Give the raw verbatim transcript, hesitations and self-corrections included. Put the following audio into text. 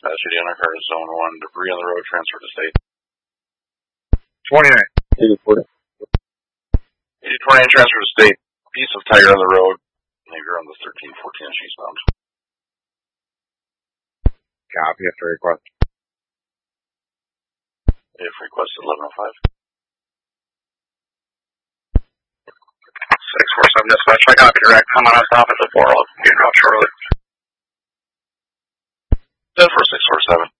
passenger in a car, zone one, debris on the road, transfer to state. twenty-nine. eighty-four. eighty twenty, transfer to state. Piece of tire on the road. Maybe on the thirteen fourteen inch eastbound. Copy after request. If requested, eleven oh five. six four seven dispatch, I copy direct. I'm on a stop at the four. I'll get dropped shortly. ten four six four seven.